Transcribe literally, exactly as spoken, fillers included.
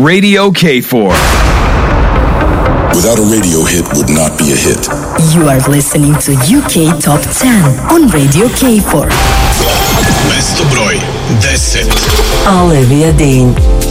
Radio K four. Without a radio hit would not be a hit. You are listening to U K Top ten on Radio K four. Mesto broj deset. Olivia Dean.